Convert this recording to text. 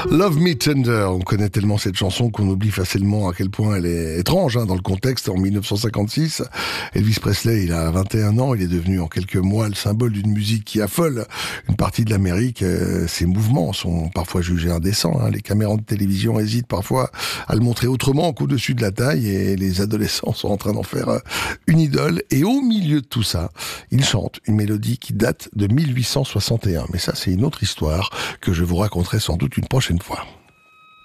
Love Me Tender, on connaît tellement cette chanson qu'on oublie facilement à quel point elle est étrange dans le contexte. En 1956, Elvis Presley, il a 21 ans, il est devenu en quelques mois le symbole d'une musique qui affole une partie de l'Amérique. Ses mouvements sont parfois jugés indécents. Les caméras de télévision hésitent parfois à le montrer autrement qu'au-dessus de la taille, et les adolescents sont en train d'en faire une idole. Et au milieu de tout ça, il chante une mélodie qui date de 1861. Mais ça, c'est une autre histoire que je vous raconterai sans doute une prochaine fois.